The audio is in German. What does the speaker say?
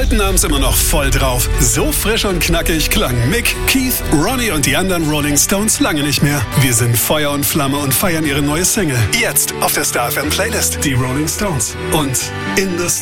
wollten haben's immer noch voll drauf. So frisch und knackig klang Mick, Keith, Ronnie und die anderen Rolling Stones lange nicht mehr. Wir sind Feuer und Flamme und feiern ihre neue Single. Jetzt auf der Star FM Playlist. Die Rolling Stones und In the